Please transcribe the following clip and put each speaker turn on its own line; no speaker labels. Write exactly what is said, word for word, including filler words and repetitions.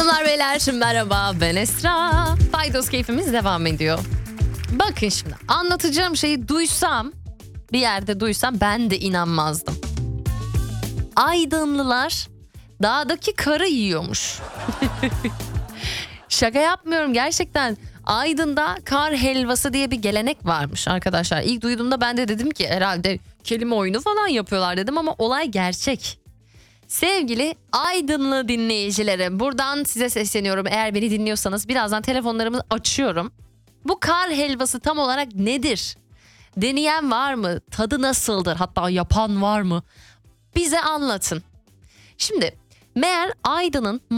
Hanımlar beyler merhaba, ben Esra. Paydos keyfimiz devam ediyor. Bakın şimdi anlatacağım şeyi duysam, bir yerde duysam ben de inanmazdım. Aydınlılar dağdaki karı yiyormuş. Şaka yapmıyorum, gerçekten. Aydın'da kar helvası diye bir gelenek varmış arkadaşlar. İlk duyduğumda ben de dedim ki herhalde kelime oyunu falan yapıyorlar dedim ama olay gerçek. Sevgili Aydınlı dinleyicilerim, buradan size sesleniyorum. Eğer beni dinliyorsanız birazdan telefonlarımı açıyorum. Bu kar helvası tam olarak nedir? Deneyen var mı? Tadı nasıldır? Hatta yapan var mı? Bize anlatın. Şimdi meğer Aydın'ın